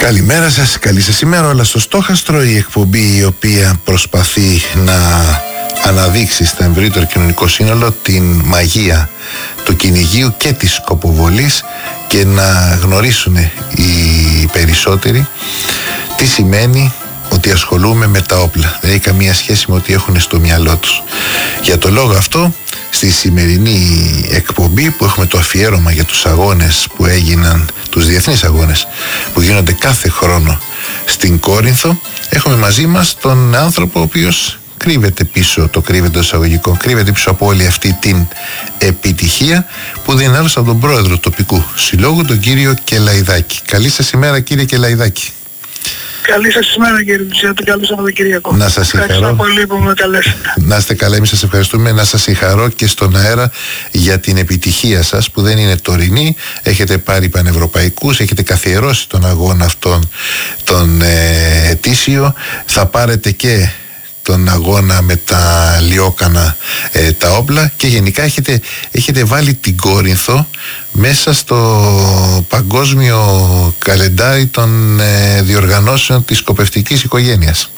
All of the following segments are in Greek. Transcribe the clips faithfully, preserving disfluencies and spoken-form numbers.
Καλημέρα σας, καλή σας ημέρα όλα στο Στόχαστρο, η εκπομπή η οποία προσπαθεί να αναδείξει στο ευρύτερο κοινωνικό σύνολο την μαγεία του κυνηγείου και της σκοποβολής και να γνωρίσουν οι περισσότεροι τι σημαίνει ότι ασχολούμαι με τα όπλα. Δεν έχει καμία σχέση με ό,τι έχουν στο μυαλό τους. Για το λόγο αυτό, στη σημερινή εκπομπή που έχουμε το αφιέρωμα για τους αγώνες που έγιναν, τους διεθνείς αγώνες που γίνονται κάθε χρόνο στην Κόρινθο, έχουμε μαζί μας τον άνθρωπο ο οποίος κρύβεται πίσω, το κρύβεται εισαγωγικό, κρύβεται πίσω από όλη αυτή την επιτυχία που δεν είναι άλλος από τον πρόεδρο τοπικού συλλόγου, τον κύριο Κελαϊδάκη. Καλή σας ημέρα, κύριε Κελαϊδάκη. Καλή σας ημέρα, κύριε Μητσιάτη, καλό Σαββατοκύριακο. Να σας συγχαρώ. Ευχαριστώ πολύ που με καλέσατε. Να είστε καλά, εμείς σας ευχαριστούμε. Να σας συγχαρώ και στον αέρα για την επιτυχία σας που δεν είναι τωρινή. Έχετε πάρει πανευρωπαϊκούς, έχετε καθιερώσει τον αγώνα αυτόν τον ε, ετήσιο. Θα πάρετε και τον αγώνα με τα λιόκανα, ε, τα όπλα, και γενικά έχετε, έχετε βάλει την Κόρινθο μέσα στο παγκόσμιο καλεντάρι των ε, διοργανώσεων της σκοπευτικής οικογένειας.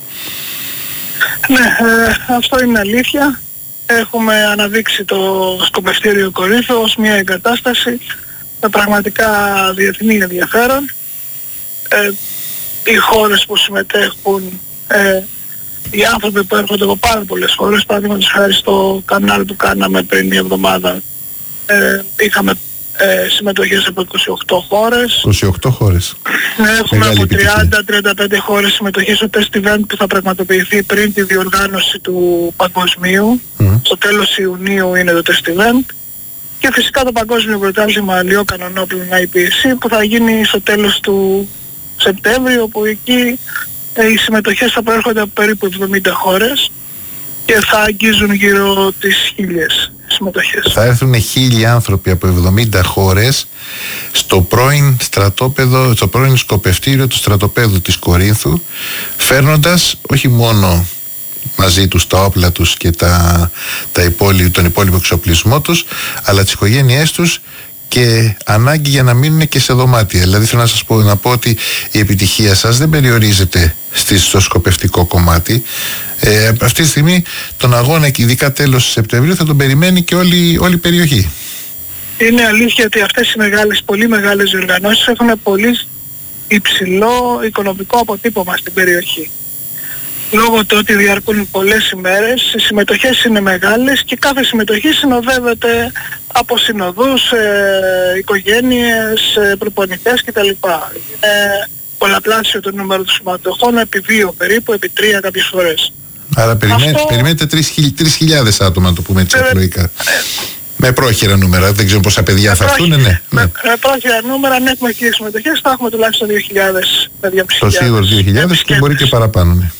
Ναι, ε, αυτό είναι αλήθεια. Έχουμε αναδείξει το σκοπευτήριο Κορίνθο ως μια εγκατάσταση με πραγματικά διεθνή ενδιαφέρον. Ε, οι χώρες που συμμετέχουν, ε, οι άνθρωποι που έρχονται από πάρα πολλές χώρες, παραδείγματος χάρη στο κανάλι που κάναμε πριν μια εβδομάδα, ε, είχαμε ε, συμμετοχές από είκοσι οκτώ χώρες. είκοσι οκτώ χώρες. Έχουμε από τριάντα με τριάντα πέντε χώρες συμμετοχές στο test event που θα πραγματοποιηθεί πριν τη διοργάνωση του παγκοσμίου. Mm. Στο τέλος Ιουνίου είναι το test event. Και φυσικά το παγκόσμιο πρωτάθλημα λιόκανων όπλων άι πι ες σι που θα γίνει στο τέλος του Σεπτέμβριου, όπου εκεί οι συμμετοχές θα προέρχονται από περίπου εβδομήντα χώρες και θα αγγίζουν γύρω τις χίλιες συμμετοχές. Θα έρθουν χίλιοι άνθρωποι από εβδομήντα χώρες στο πρώην στρατόπεδο, στο πρώην σκοπευτήριο του στρατοπέδου της Κορίνθου, φέρνοντας όχι μόνο μαζί τους τα όπλα τους και τα, τα υπόλοι, τον υπόλοιπο εξοπλισμό τους, αλλά τις οικογένειές τους και ανάγκη για να μείνουν και σε δωμάτια. Δηλαδή θέλω να σας πω, να πω ότι η επιτυχία σας δεν περιορίζεται στο σκοπευτικό κομμάτι. Ε, αυτή τη στιγμή τον αγώνα, και ειδικά τέλος Σεπτεμβρίου, θα τον περιμένει και όλη, όλη η περιοχή. Είναι αλήθεια ότι αυτές οι μεγάλες, πολύ μεγάλες διοργανώσεις έχουν πολύ υψηλό οικονομικό αποτύπωμα στην περιοχή. Λόγω του ότι διαρκούν πολλές ημέρες, οι συμμετοχές είναι μεγάλες και κάθε συμμετοχή συνοδεύεται από συνοδούς, ε, οικογένειες, ε, προπονητές κτλ. Είναι πολλαπλάσιο το νούμερο των συμμετοχών, επί δύο περίπου, επί τρία κάποιες φορές. Άρα περιμένετε, Αυτό... περιμένετε τρεις χιλιάδες άτομα, να το πούμε έτσι απλοϊκά. Ε, με πρόχειρα νούμερα, δεν ξέρω πόσα παιδιά θα έρθουν, ναι. Με, ναι. με πρόχειρα νούμερα, αν έχουμε χίλιες συμμετοχές, θα έχουμε τουλάχιστον δύο χιλιάδες με δυόμισι χιλιάδες. Το σίγουρο δύο χιλιάδες και μπορεί και παραπάνω, ναι.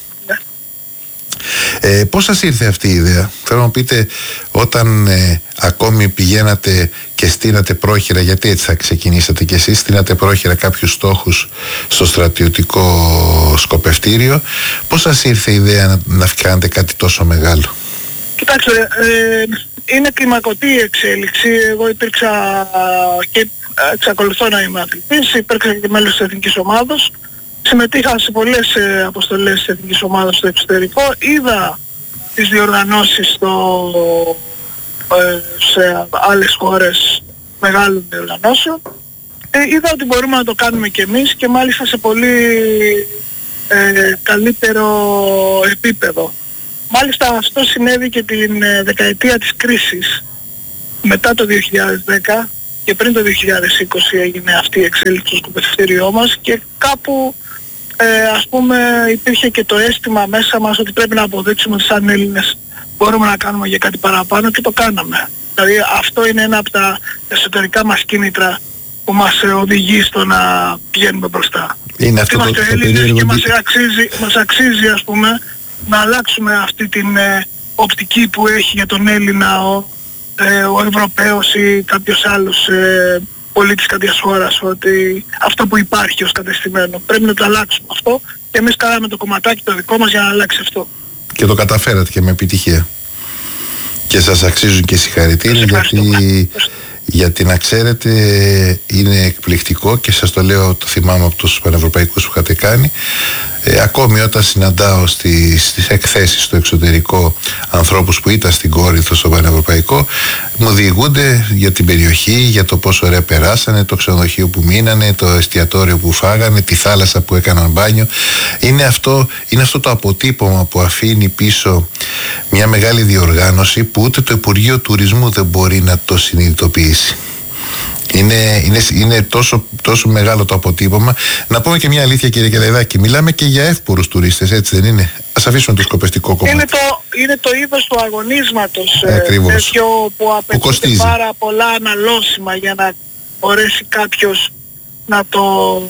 Ε, πώς σας ήρθε αυτή η ιδέα? Θέλω να πείτε, όταν ε, ακόμη πηγαίνατε και στείνατε πρόχειρα, γιατί έτσι θα ξεκινήσατε κι εσείς, στείνατε πρόχειρα κάποιους στόχους στο στρατιωτικό σκοπευτήριο, πώς σας ήρθε η ιδέα να, να κάνετε κάτι τόσο μεγάλο? Κοιτάξτε, ε, είναι κλιμακωτή η εξέλιξη. Εγώ υπήρξα και εξακολουθώ να είμαι αθλητής, υπήρξα και μέλος της εθνικής ομάδος. Συμμετείχα σε πολλές ε, αποστολές της εθνικής ομάδας στο εξωτερικό. Είδα τις διοργανώσεις στο, ε, σε άλλες χώρες μεγάλων διοργανώσεων. Ε, είδα ότι μπορούμε να το κάνουμε και εμείς, και μάλιστα σε πολύ ε, καλύτερο επίπεδο. Μάλιστα αυτό συνέβη και την ε, δεκαετία της κρίσης. Μετά το δύο χιλιάδες δέκα και πριν το δύο χιλιάδες είκοσι έγινε αυτή η εξέλιξη στο σκοπευτήριό μας, και κάπου Ε, ας πούμε υπήρχε και το αίσθημα μέσα μας ότι πρέπει να αποδείξουμε ότι σαν Έλληνες μπορούμε να κάνουμε για κάτι παραπάνω, και το κάναμε. Δηλαδή αυτό είναι ένα από τα εσωτερικά μας κίνητρα που μας οδηγεί στο να πηγαίνουμε μπροστά. Είναι αυτό είμαστε το, Έλληνες το και μας αξίζει, μας αξίζει ας πούμε να αλλάξουμε αυτή την ε, οπτική που έχει για τον Έλληνα ο, ε, ο Ευρωπαίος ή κάποιος άλλος ε, πολίτης κάποιας χώρας, ότι αυτό που υπάρχει ως κατεστημένο πρέπει να το αλλάξουμε αυτό, και εμείς κάναμε το κομματάκι το δικό μας για να αλλάξει αυτό. Και το καταφέρατε και με επιτυχία. Και σας αξίζουν και συγχαρητήρια, γιατί Γιατί να ξέρετε, είναι εκπληκτικό και σας το λέω, το θυμάμαι από τους πανευρωπαϊκούς που είχατε κάνει. Ε, ακόμη όταν συναντάω στις, στις εκθέσεις στο εξωτερικό ανθρώπους που ήταν στην Κόρινθο στο πανευρωπαϊκό, μου διηγούνται για την περιοχή, για το πόσο ωραία περάσανε, το ξενοδοχείο που μείνανε, το εστιατόριο που φάγανε, τη θάλασσα που έκαναν μπάνιο. Είναι αυτό, είναι αυτό το αποτύπωμα που αφήνει πίσω μια μεγάλη διοργάνωση που ούτε το Υπουργείο Τουρισμού δεν μπορεί να το συνειδητοποιήσει. Είναι, είναι, είναι τόσο, τόσο μεγάλο το αποτύπωμα. Να πούμε και μια αλήθεια, κύριε Κελαϊδάκη. Μιλάμε και για εύπορους τουρίστες, έτσι δεν είναι? Ας αφήσουμε το σκοπευτικό κομμάτι. Είναι το, είναι το είδος του αγωνίσματος. Ακριβώς. Τέτοιο που απαιτείται πάρα πολλά αναλώσιμα για να μπορέσει κάποιος να το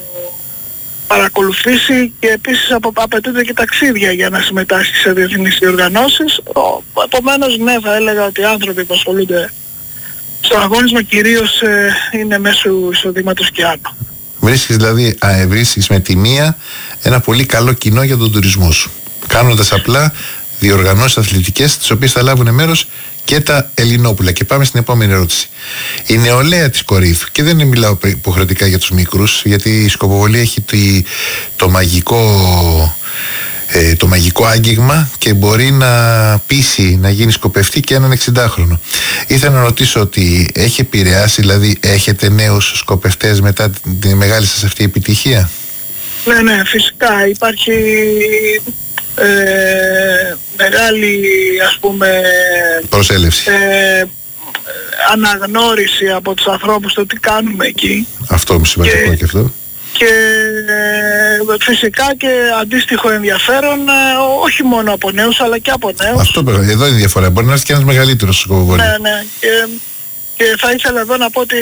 παρακολουθήσει, και επίσης απαιτούνται και ταξίδια για να συμμετάσχει σε διεθνείς διοργανώσεις. Επομένως, ναι, θα έλεγα ότι οι άνθρωποι που ασχολούνται στο αγώνισμα κυρίως ε, είναι μέσω εισοδήματος και άνω. Βρίσκεις δηλαδή, α, βρίσκεις με τη μία ένα πολύ καλό κοινό για τον τουρισμό σου, κάνοντας απλά διοργανώσεις αθλητικές, τις οποίες θα λάβουν μέρος και τα Ελληνόπουλα. Και πάμε στην επόμενη ερώτηση. Η νεολαία της Κορίνθου, και δεν μιλάω υποχρεωτικά για τους μικρούς, γιατί η σκοποβολή έχει το, το μαγικό... Ε, το μαγικό άγγιγμα και μπορεί να πείσει να γίνει σκοπευτή και έναν εξηντάχρονο. Ήθελα να ρωτήσω ότι έχει επηρεάσει, δηλαδή έχετε νέους σκοπευτές μετά τη μεγάλη σας αυτή επιτυχία? Ναι, ναι, φυσικά υπάρχει ε, μεγάλη, ας πούμε, προσέλευση, ε, αναγνώριση από τους ανθρώπους το τι κάνουμε εκεί. Αυτό μου σημαντικό και, και αυτό. Και φυσικά και αντίστοιχο ενδιαφέρον, όχι μόνο από νέους αλλά και από νέους. Αυτό εδώ είναι η διαφορά. Μπορεί να έρθει και ένας μεγαλύτερος στο σκοποβολή. Ναι, ναι. Και, και θα ήθελα εδώ να πω ότι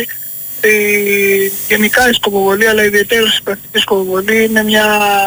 η, γενικά η σκοποβολή, αλλά ιδιαίτερα η πρακτική σκοποβολή, είναι μια,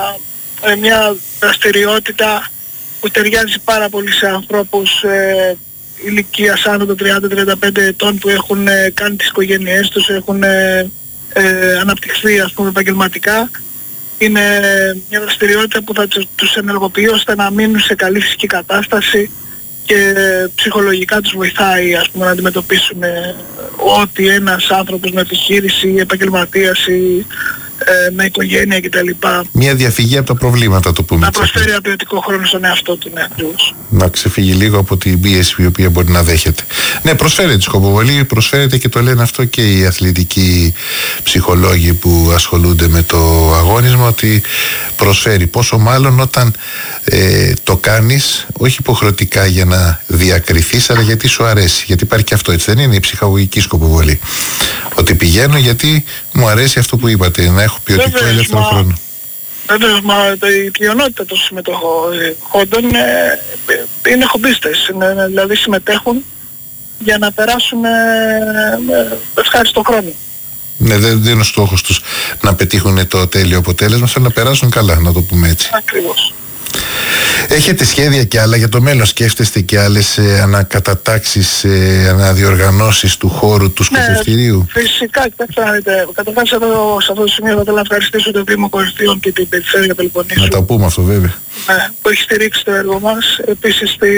μια δραστηριότητα που ταιριάζει πάρα πολύ σε ανθρώπους ε, ηλικίας άνω των τριάντα με τριάντα πέντε ετών, που έχουν ε, κάνει τις οικογένειές τους, έχουν ε, Ε, αναπτυχθεί, ας πούμε, επαγγελματικά. Είναι μια δραστηριότητα που θα τους ενεργοποιεί ώστε να μείνουν σε καλή φυσική κατάσταση και ψυχολογικά τους βοηθάει, ας πούμε, να αντιμετωπίσουν ε, ό,τι ένας άνθρωπος με επιχείρηση, επαγγελματίας ή ε, με οικογένεια κτλ. Μια διαφυγή από τα προβλήματα, το πούμε. Να προσφέρει ένα ποιοτικό χρόνο στον εαυτό του, ναι, ακριβώς. Να ξεφύγει λίγο από την πίεση η οποία μπορεί να δέχεται. Ναι, προσφέρεται τη σκοποβολή, προσφέρεται, και το λένε αυτό και οι αθλητικοί ψυχολόγοι που ασχολούνται με το αγώνισμα, ότι προσφέρει. Πόσο μάλλον όταν ε, το κάνεις όχι υποχρεωτικά για να διακριθείς, αλλά γιατί σου αρέσει. Γιατί υπάρχει και αυτό, έτσι δεν είναι, η ψυχαγωγική σκοποβολή? Ότι πηγαίνω γιατί μου αρέσει αυτό που είπατε, να έχω ποιοτικό Βέβαια, ελεύθερο μα... χρόνο. Βέβαιως, μα η πλειονότητα των συμμετοχόντων είναι, είναι χομπίστες, είναι, δηλαδή συμμετέχουν για να περάσουν ε, ευχάριστο χρόνο. Ναι, δεν είναι ο στόχος τους να πετύχουν το τέλειο αποτέλεσμα, θέλουν να περάσουν καλά, να το πούμε έτσι. Ακριβώς. Έχετε σχέδια και άλλα για το μέλλον? Σκέφτεστε και άλλες ε, ανακατατάξεις, ε, αναδιοργανώσεις του χώρου του σκοπευτηρίου? Ναι, φυσικά, κοιτάξτε, καταρχάς εδώ σε αυτό το σημείο θα ήθελα να ευχαριστήσω τον Δήμο Κορινθίων και την Περιφέρεια Πελοποννήσου. Να τα πούμε αυτό, βέβαια. Ναι, που έχει στηρίξει το έργο μας. Επίσης τη...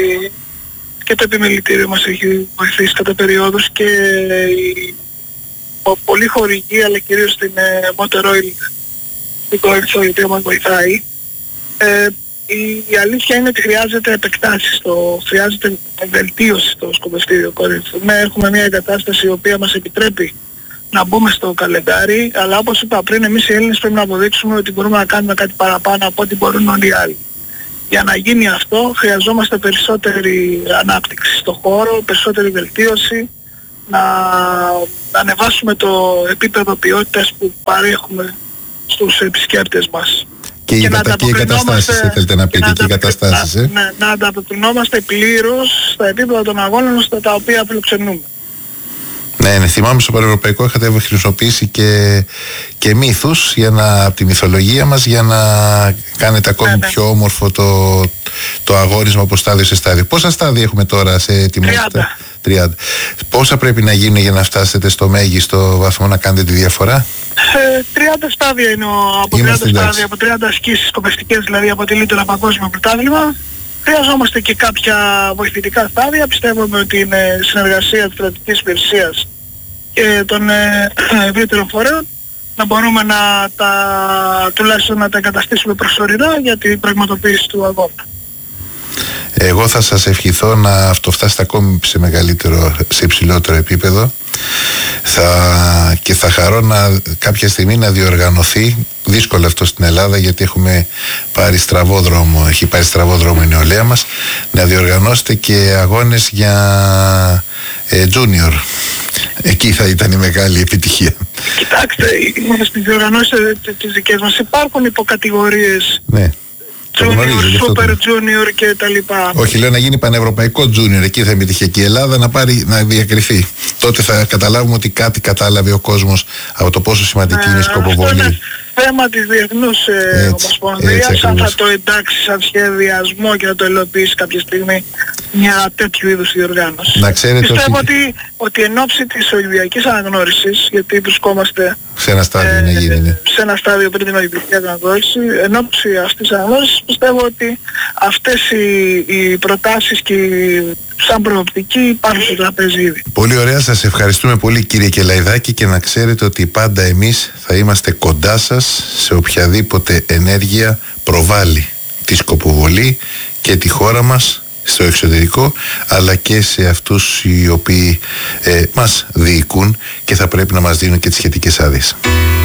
και το επιμελητήριο μας έχει βοηθήσει κατά περιόδους, και η... πολλοί χορηγοί, αλλά κυρίως την Motor Oil στην Κορινθό, η οποία μας βοηθάει. Ε, η αλήθεια είναι ότι χρειάζεται επεκτάσεις, το, χρειάζεται βελτίωση στο σκοπευτήριο Κορίνθου. Ναι, έχουμε μια εγκατάσταση η οποία μας επιτρέπει να μπούμε στο καλεντάρι, αλλά όπως είπα πριν, εμείς οι Έλληνες πρέπει να αποδείξουμε ότι μπορούμε να κάνουμε κάτι παραπάνω από ό,τι μπορούν όλοι οι άλλοι. Για να γίνει αυτό χρειαζόμαστε περισσότερη ανάπτυξη στο χώρο, περισσότερη βελτίωση, να, να ανεβάσουμε το επίπεδο ποιότητας που παρέχουμε στους επισκέπτες μας. Και, και, κατα... και οι καταστάσεις, θέλετε να πείτε, και οι καταστάσεις, ε? Ναι, να ανταποκρινόμαστε πλήρως στα επίπεδα των αγώνων στα τα οποία φιλοξενούμε. Ναι, ναι, θυμάμαι στο Πανευρωπαϊκό είχατε χρησιμοποιήσει και, και μύθους για να, από τη μυθολογία μας, για να κάνετε ακόμη ναι, ναι. πιο όμορφο το, το αγώρισμα από στάδιο σε στάδιο. Πόσα στάδια έχουμε τώρα σε ετοιμότητα? τριάντα. Πόσα πρέπει να γίνουν για να φτάσετε στο μέγιστο βαθμό να κάνετε τη διαφορά? Ε, τριάντα στάδια είναι ο, από τριάντα στάδια, από τριάντα ασκήσεις σκοπευτικές, δηλαδή αποτελείται ένα παγκόσμιο πρωτάθλημα. Χρειαζόμαστε και κάποια βοηθητικά στάδια. Πιστεύουμε ότι είναι συνεργασία της κρατικής υπηρεσίας και των ε, ευρύτερων φορέων να μπορούμε να τα, τουλάχιστον να τα εγκαταστήσουμε προσωρινά για την πραγματοποίηση του αγώνα. Εγώ θα σας ευχηθώ να αυτό φτάσετε ακόμη σε μεγαλύτερο, σε υψηλότερο επίπεδο, θα, και θα χαρώ να, κάποια στιγμή να διοργανωθεί, δύσκολο αυτό στην Ελλάδα γιατί έχουμε πάρει στραβό δρόμο, έχει πάρει στραβό δρόμο η νεολαία μας, να διοργανώσετε και αγώνες για ε, junior. Εκεί θα ήταν η μεγάλη επιτυχία. Κοιτάξτε, στις διοργανώσεις τις δικές μας υπάρχουν υποκατηγορίες. Ναι. Junior, Super Junior και τα λοιπά. Όχι, λέω να γίνει πανευρωπαϊκό Junior, εκεί θα επιτυχεί και η Ελλάδα να πάρει, να διακριθεί. Τότε θα καταλάβουμε ότι κάτι κατάλαβε ο κόσμος από το πόσο σημαντική είναι η σκοποβολή. Αυτό είναι θέμα της διεθνούς ε, ομοσπονδίας, αν θα το εντάξει σαν σχεδιασμό και να το υλοποιήσει κάποια στιγμή μια τέτοιου είδους διοργάνωση. Να ξέρετε Πιστεύω ότι... ότι, ότι εν ώψη της Ολυμπιακής Αναγνώρισης, γιατί βρισκόμαστε σε ένα στάδιο, ε, να γίνει, ναι. σε ένα στάδιο πριν την Ολυμπιακή Αναγνώριση, εν ώψη αυτής της αναγνώρισης πιστεύω ότι αυτές οι, οι προτάσεις και οι, σαν προοπτική υπάρχουν στο τραπέζι ήδη. Πολύ ωραία, σας ευχαριστούμε πολύ κύριε Κελαϊδάκη, και να ξέρετε ότι πάντα εμείς θα είμαστε κοντά σας σε οποιαδήποτε ενέργεια προβάλλει τη σκοποβολή και τη χώρα μας στο εξωτερικό, αλλά και σε αυτούς οι οποίοι ε, μας διοικούν και θα πρέπει να μας δίνουν και τις σχετικές άδειες.